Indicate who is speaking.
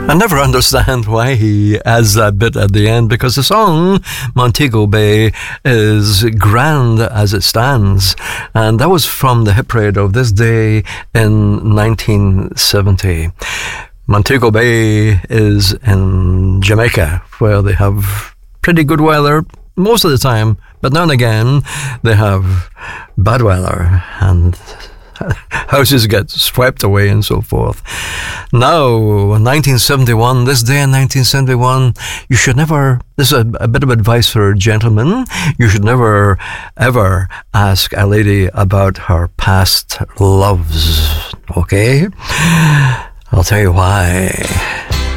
Speaker 1: I never understand why he adds that bit at the end, because the song Montego Bay is grand as it stands, and that was from the hit parade of this day in 1970. Montego Bay is in Jamaica, where they have pretty good weather most of the time, but now and again they have bad weather and houses get swept away and so forth. Now, 1971, this day in 1971, you should never, this is a bit of advice for gentlemen, you should never, ever ask a lady about her past loves, okay? I'll tell you why.